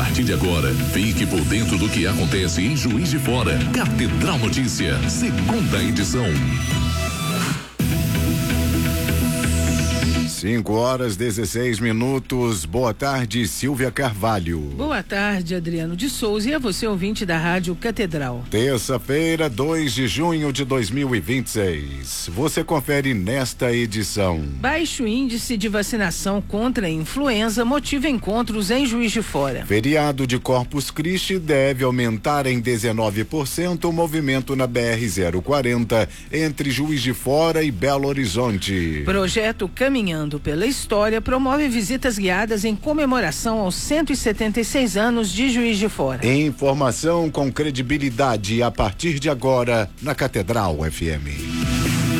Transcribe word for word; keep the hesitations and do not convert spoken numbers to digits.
partir de agora, fique por dentro do que acontece em Juiz de Fora. Catedral Notícia, segunda edição. cinco horas, dezesseis minutos. Boa tarde, Silvia Carvalho. Boa tarde, Adriano de Souza, e a você, ouvinte da Rádio Catedral. Terça-feira, dois de junho de dois mil e vinte e seis. Você confere nesta edição. Baixo índice de vacinação contra a influenza motiva encontros em Juiz de Fora. Feriado de Corpus Christi deve aumentar em dezenove por cento o movimento na B R zero quarenta entre Juiz de Fora e Belo Horizonte. Projeto Caminhando pela História promove visitas guiadas em comemoração aos cento e setenta e seis anos de Juiz de Fora. Informação com credibilidade a partir de agora na Catedral F M.